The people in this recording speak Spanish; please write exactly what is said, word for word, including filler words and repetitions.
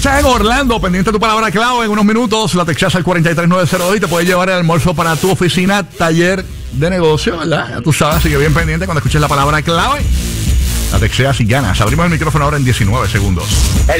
escuchas en Orlando, pendiente de tu palabra clave. En unos minutos la textas al cuatro tres nueve cero dos y te puedes llevar el almuerzo para tu oficina, taller de negocio, ¿verdad? Ya tú sabes, así que bien pendiente cuando escuches la palabra clave. La texteas y ganas. Abrimos el micrófono ahora en diecinueve segundos. El